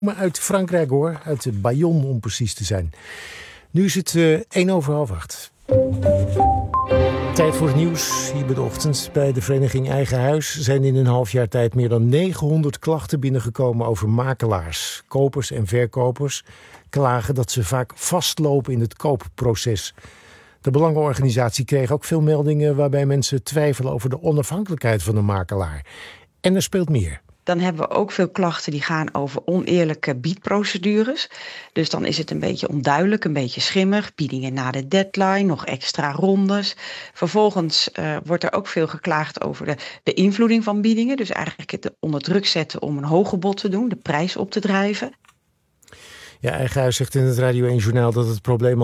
Maar uit Frankrijk hoor, uit Bayonne om precies te zijn. Nu is het 8:01. Tijd voor het nieuws, hier bij de ochtend. Bij de vereniging Eigen Huis zijn in een half jaar tijd meer dan 900 klachten binnengekomen over makelaars. Kopers en verkopers klagen dat ze vaak vastlopen in het koopproces. De Belangenorganisatie kreeg ook veel meldingen waarbij mensen twijfelen over de onafhankelijkheid van de makelaar. En er speelt meer. Dan hebben we ook veel klachten die gaan over oneerlijke biedprocedures. Dus dan is het een beetje onduidelijk, een beetje schimmig. Biedingen na de deadline, nog extra rondes. Vervolgens wordt er ook veel geklaagd over de beïnvloeding van biedingen. Dus eigenlijk het onder druk zetten om een hoger bod te doen, de prijs op te drijven. Ja, Eigen Huis zegt in het Radio 1-journaal dat het probleem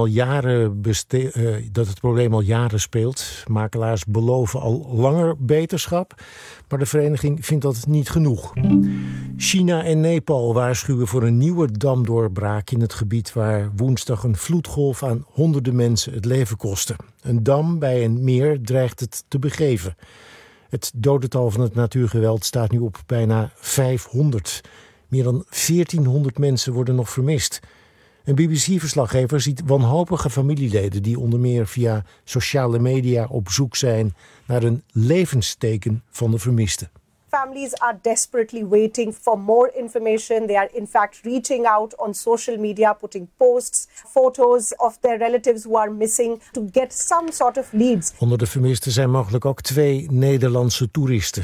al jaren speelt. Makelaars beloven al langer beterschap, maar de vereniging vindt dat niet genoeg. China en Nepal waarschuwen voor een nieuwe damdoorbraak in het gebied waar woensdag een vloedgolf aan honderden mensen het leven kostte. Een dam bij een meer dreigt het te begeven. Het dodental van het natuurgeweld staat nu op bijna 500. Meer dan 1400 mensen worden nog vermist. Een BBC-verslaggever ziet wanhopige familieleden die onder meer via sociale media op zoek zijn naar een levensteken van de vermisten. Families are desperately waiting for more information. They are in fact reaching out on social media, putting posts, photos of their relatives who are missing to get some sort of leads. Onder de vermisten zijn mogelijk ook 2 Nederlandse toeristen.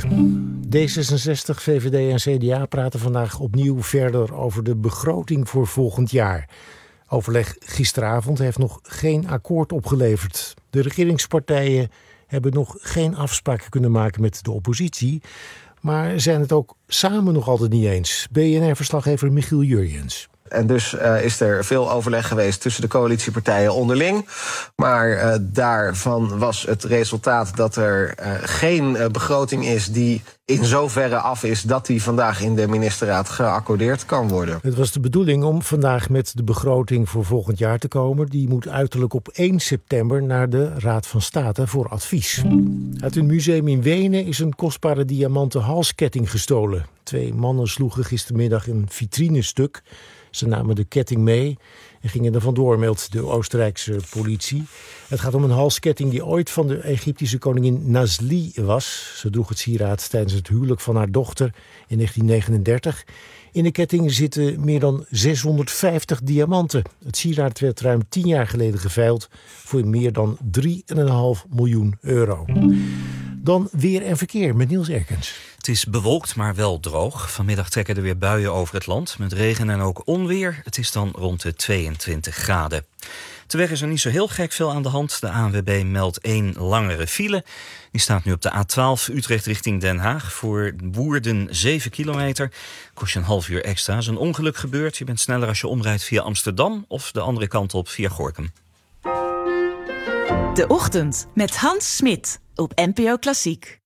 D66, VVD en CDA praten vandaag opnieuw verder over de begroting voor volgend jaar. Overleg gisteravond heeft nog geen akkoord opgeleverd. De regeringspartijen hebben nog geen afspraken kunnen maken met de oppositie, maar zijn het ook samen nog altijd niet eens. BNR-verslaggever Michiel Jurjens. En dus is er veel overleg geweest tussen de coalitiepartijen onderling. Maar daarvan was het resultaat dat er geen begroting is die in zoverre af is dat die vandaag in de ministerraad geaccordeerd kan worden. Het was de bedoeling om vandaag met de begroting voor volgend jaar te komen. Die moet uiterlijk op 1 september naar de Raad van State voor advies. Uit een museum in Wenen is een kostbare diamanten halsketting gestolen. 2 mannen sloegen gistermiddag een vitrinestuk. Ze namen de ketting mee en gingen er vandoor, meldt de Oostenrijkse politie. Het gaat om een halsketting die ooit van de Egyptische koningin Nazli was. Ze droeg het sieraad tijdens het huwelijk van haar dochter in 1939. In de ketting zitten meer dan 650 diamanten. Het sieraad werd ruim 10 jaar geleden geveild voor meer dan 3,5 miljoen euro. Dan weer en verkeer met Niels Erkens. Het is bewolkt, maar wel droog. Vanmiddag trekken er weer buien over het land, met regen en ook onweer. Het is dan rond de 22 graden. Ter weg is er niet zo heel gek veel aan de hand. De ANWB meldt 1 langere file. Die staat nu op de A12 Utrecht richting Den Haag. Voor Woerden 7 kilometer. Kost je een half uur extra. Is een ongeluk gebeurd. Je bent sneller als je omrijdt via Amsterdam of de andere kant op via Gorinchem. De Ochtend met Hans Smit op NPO Klassiek.